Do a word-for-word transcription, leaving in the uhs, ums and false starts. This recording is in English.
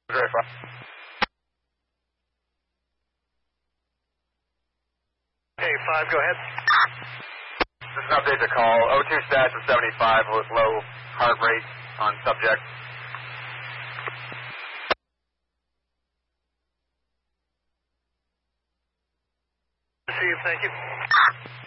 Very fine. Okay, five, go ahead. This is an update to call. O two stats of seventy-five with low heart rate on subject. Receive, thank you.